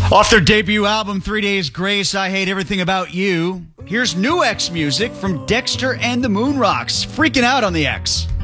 Off their debut album, 3 Days Grace, I Hate Everything About You. Here's new X music from Dexter and the Moon Rocks, Freaking Out on the X.